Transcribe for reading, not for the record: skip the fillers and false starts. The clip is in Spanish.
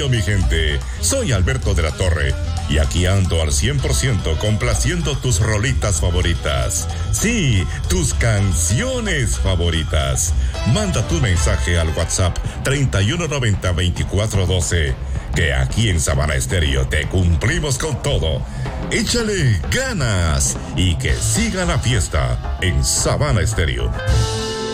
Estéreo, mi gente. Soy Alberto de la Torre y aquí ando al 100% complaciendo tus rolitas favoritas. Sí, tus canciones favoritas. Manda tu mensaje al WhatsApp 3190-2412, que aquí en Sabana Estéreo te cumplimos con todo. Échale ganas y que siga la fiesta en Sabana Estéreo.